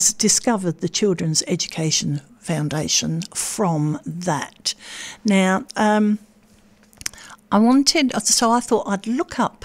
discovered the Children's Education Foundation from that. Now, I thought I'd look up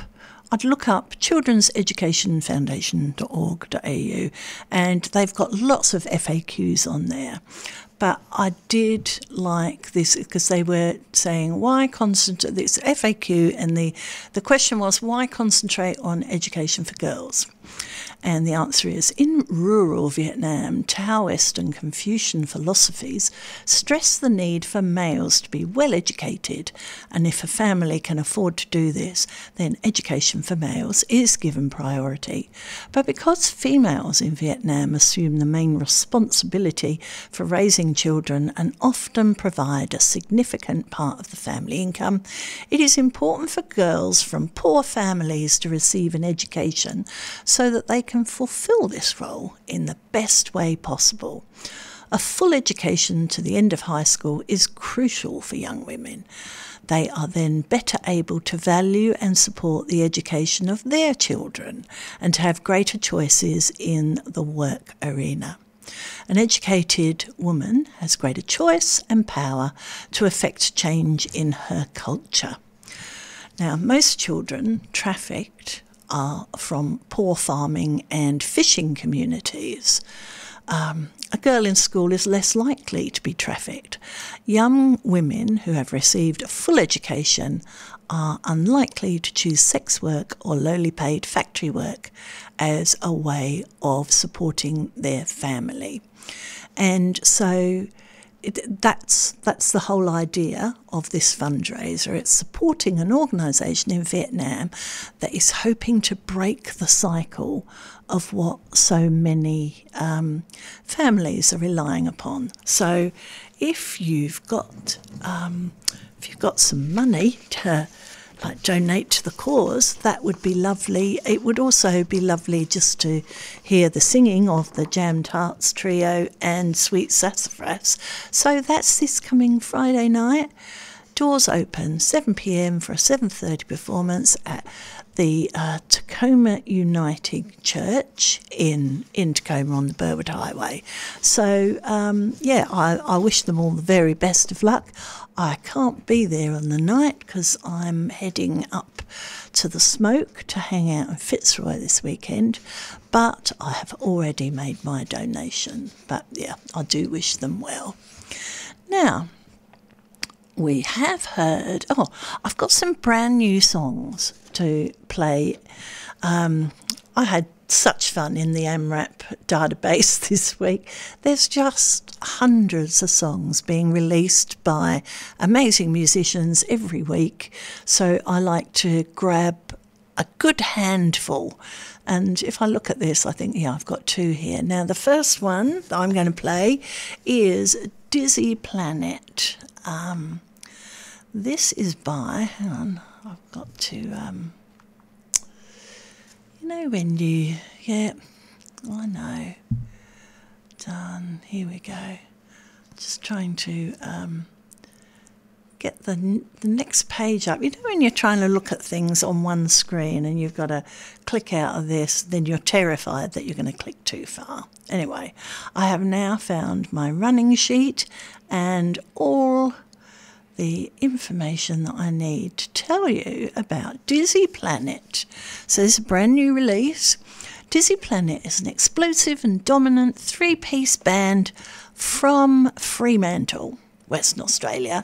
children'seducationfoundation.org.au, and they've got lots of FAQs on there. But I did like this because they were saying, why concentrate, this FAQ, and the question was, why concentrate on education for girls? And the answer is, in rural Vietnam, Taoist and Confucian philosophies stress the need for males to be well educated, and if a family can afford to do this, then education for males is given priority. But because females in Vietnam assume the main responsibility for raising children and often provide a significant part of the family income, it is important for girls from poor families to receive an education so that they can fulfill this role in the best way possible. A full education to the end of high school is crucial for young women. They are then better able to value and support the education of their children and to have greater choices in the work arena. An educated woman has greater choice and power to effect change in her culture. Now, most children trafficked are from poor farming and fishing communities. A girl in school is less likely to be trafficked. Young women who have received a full education are unlikely to choose sex work or lowly paid factory work as a way of supporting their family. And so that's the whole idea of this fundraiser. It's supporting an organisation in Vietnam that is hoping to break the cycle of what so many families are relying upon. So if you've got some money to donate to the cause, that would be lovely. It would also be lovely just to hear the singing of the Jam Tarts Trio and Sweet Sassafras. So that's this coming Friday night. Doors open 7 p.m. for a 7:30 performance at the Tacoma United Church in Tacoma on the Burwood Highway. So, I wish them all the very best of luck. I can't be there on the night because I'm heading up to the Smoke to hang out in Fitzroy this weekend, but I have already made my donation. But yeah, I do wish them well. Now, we have heard, I've got some brand new songs to play. I had such fun in the AMRAP database this week. There's just hundreds of songs being released by amazing musicians every week. So I like to grab a good handful. And if I look at this, I think, I've got two here. Now, the first one that I'm going to play is Dizzy Planet. This is by, hang on, I've got to, when you, I know, done, here we go. Just trying to get the next page up. You know when you're trying to look at things on one screen and you've got to click out of this, then you're terrified that you're going to click too far. Anyway, I have now found my running sheet and all the information that I need to tell you about Dizzy Planet. So this is a brand new release. Dizzy Planet is an explosive and dominant three-piece band from Fremantle, Western Australia.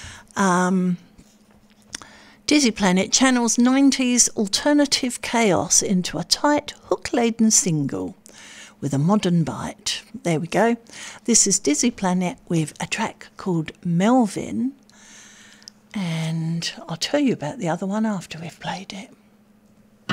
Dizzy Planet channels 90s alternative chaos into a tight, hook-laden single with a modern bite. There we go. This is Dizzy Planet with a track called Melvin. And I'll tell you about the other one after we've played it.